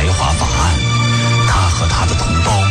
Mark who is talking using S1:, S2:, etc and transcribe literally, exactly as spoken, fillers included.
S1: 排华法案，他和他的同胞